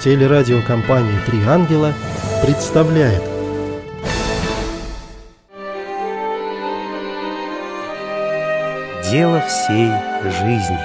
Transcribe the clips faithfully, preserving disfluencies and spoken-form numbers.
Телерадиокомпания «Три ангела» представляет. Дело всей жизни.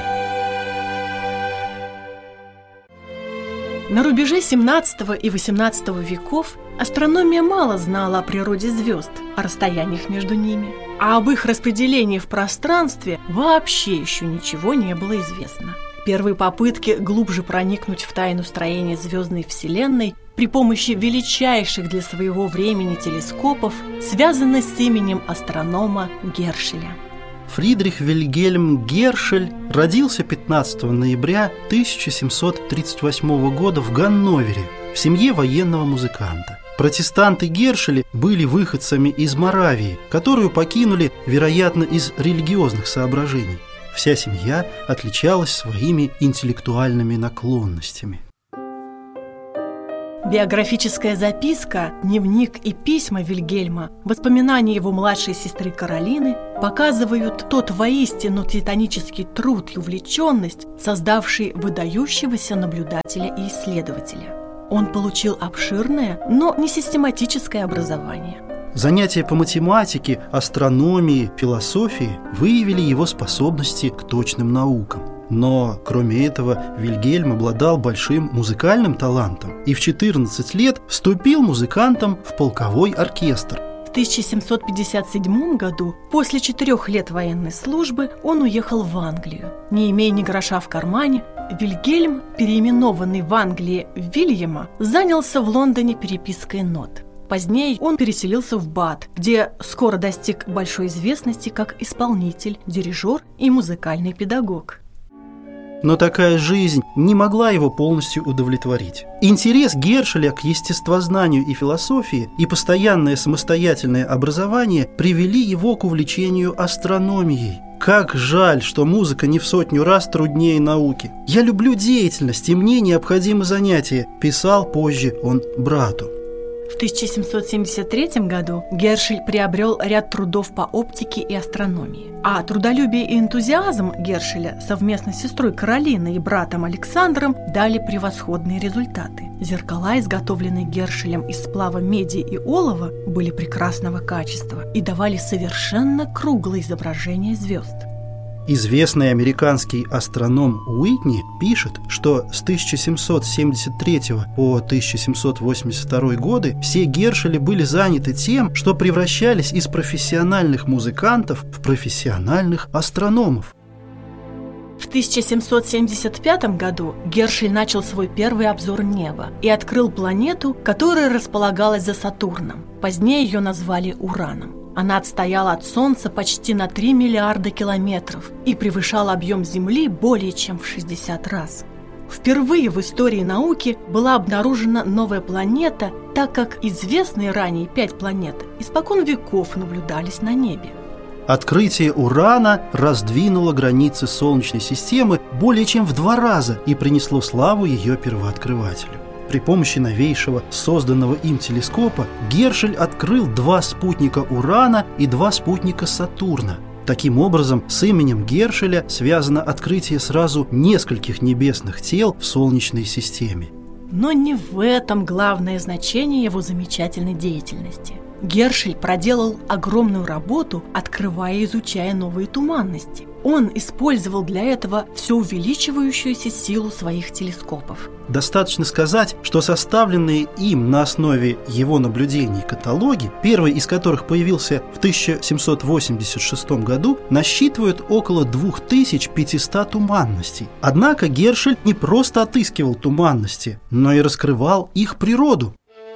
На рубеже семнадцатого и восемнадцатого веков астрономия мало знала о природе звезд, о расстояниях между ними, а об их распределении в пространстве вообще еще ничего не было известно. Первые попытки глубже проникнуть в тайну строения звездной вселенной при помощи величайших для своего времени телескопов связаны с именем астронома Гершеля. Фридрих Вильгельм Гершель родился пятнадцатого ноября тысяча семьсот тридцать восьмого года в Ганновере в семье военного музыканта. Протестанты Гершеля были выходцами из Моравии, которую покинули, вероятно, из религиозных соображений. Вся семья отличалась своими интеллектуальными наклонностями. Биографическая записка, дневник и письма Вильгельма, воспоминания его младшей сестры Каролины показывают тот воистину титанический труд и увлеченность, создавший выдающегося наблюдателя и исследователя. Он получил обширное, но не систематическое образование. Занятия по математике, астрономии, философии выявили его способности к точным наукам. Но, кроме этого, Вильгельм обладал большим музыкальным талантом и в четырнадцать лет вступил музыкантом в полковой оркестр. В тысяча семьсот пятьдесят седьмом году, после четырех лет военной службы, он уехал в Англию. Не имея ни гроша в кармане, Вильгельм, переименованный в Англии Вильяма, занялся в Лондоне перепиской нот. Позднее он переселился в Бад, где скоро достиг большой известности как исполнитель, дирижер и музыкальный педагог. Но такая жизнь не могла его полностью удовлетворить. Интерес Гершеля к естествознанию и философии и постоянное самостоятельное образование привели его к увлечению астрономией. Как жаль, что музыка не в сотню раз труднее науки. «Я люблю деятельность, и мне необходимы занятия», – писал позже он брату. В тысяча семьсот семьдесят третьем году Гершель приобрел ряд трудов по оптике и астрономии. А трудолюбие и энтузиазм Гершеля совместно с сестрой Каролиной и братом Александром дали превосходные результаты. Зеркала, изготовленные Гершелем из сплава меди и олова, были прекрасного качества и давали совершенно круглые изображения звезд. Известный американский астроном Уитни пишет, что с тысяча семьсот семьдесят третьего по тысяча семьсот восемьдесят второй годы все Гершели были заняты тем, что превращались из профессиональных музыкантов в профессиональных астрономов. В тысяча семьсот семьдесят пятом году Гершель начал свой первый обзор неба и открыл планету, которая располагалась за Сатурном. Позднее ее назвали Ураном. Она отстояла от Солнца почти на три миллиарда километров и превышала объем Земли более чем в шестьдесят раз. Впервые в истории науки была обнаружена новая планета, так как известные ранее пять планет испокон веков наблюдались на небе. Открытие Урана раздвинуло границы Солнечной системы более чем в два раза и принесло славу ее первооткрывателю. При помощи новейшего созданного им телескопа Гершель открыл два спутника Урана и два спутника Сатурна. Таким образом, с именем Гершеля связано открытие сразу нескольких небесных тел в Солнечной системе. Но не в этом главное значение его замечательной деятельности. Гершель проделал огромную работу, открывая и изучая новые туманности. Он использовал для этого все увеличивающуюся силу своих телескопов. Достаточно сказать, что составленные им на основе его наблюдений каталоги, первый из которых появился в тысяча семьсот восемьдесят шестом году, насчитывают около две тысячи пятьсот туманностей. Однако Гершель не просто отыскивал туманности, но и раскрывал их природу.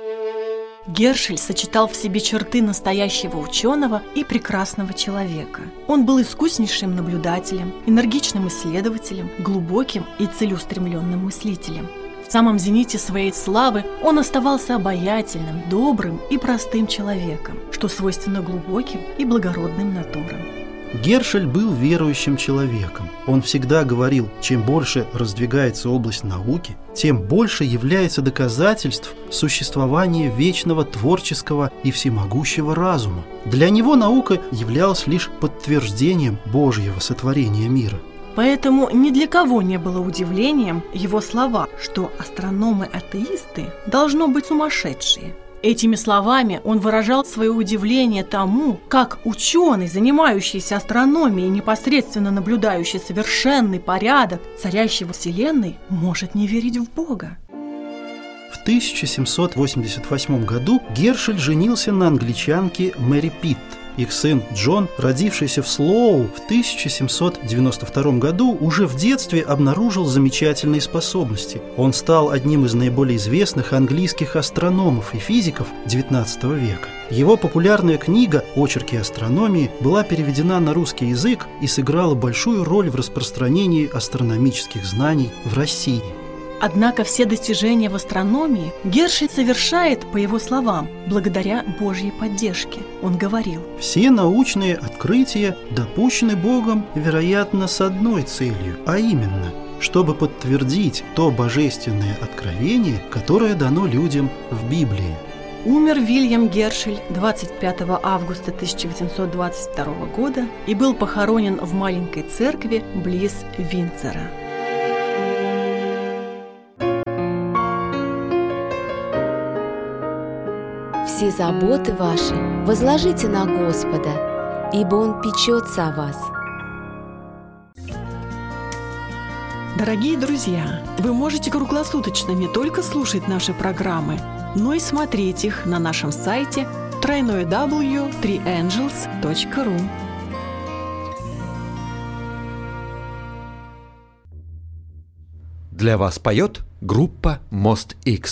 Гершель сочетал в себе черты настоящего ученого и прекрасного человека. Он был искуснейшим наблюдателем, энергичным исследователем, глубоким и целеустремленным мыслителем. В самом зените своей славы он оставался обаятельным, добрым и простым человеком, что свойственно глубоким и благородным натурам. Гершель был верующим человеком. Он всегда говорил, чем больше раздвигается область науки, тем больше является доказательств существования вечного творческого и всемогущего разума. Для него наука являлась лишь подтверждением Божьего сотворения мира. Поэтому ни для кого не было удивлением его слова, что астрономы-атеисты должно быть сумасшедшие. Этими словами он выражал свое удивление тому, как ученый, занимающийся астрономией, непосредственно наблюдающий совершенный порядок царящего Вселенной, может не верить в Бога. В тысяча семьсот восемьдесят восьмом году Гершель женился на англичанке Мэри Питт. Их сын Джон, родившийся в Слоу в тысяча семьсот девяносто втором году, уже в детстве обнаружил замечательные способности. Он стал одним из наиболее известных английских астрономов и физиков девятнадцатого века. Его популярная книга «Очерки астрономии» была переведена на русский язык и сыграла большую роль в распространении астрономических знаний в России. Однако все достижения в астрономии Гершель совершает, по его словам, благодаря Божьей поддержке. Он говорил: «Все научные открытия допущены Богом, вероятно, с одной целью, а именно, чтобы подтвердить то божественное откровение, которое дано людям в Библии». Умер Вильям Гершель двадцать пятого августа тысяча восемьсот двадцать второго года и был похоронен в маленькой церкви близ Виндзора. Все заботы ваши возложите на Господа, ибо Он печется о вас. Дорогие друзья, вы можете круглосуточно не только слушать наши программы, но и смотреть их на нашем сайте дабл ю дабл ю дабл ю точка три энджелс точка ру. Для вас поет группа Most X.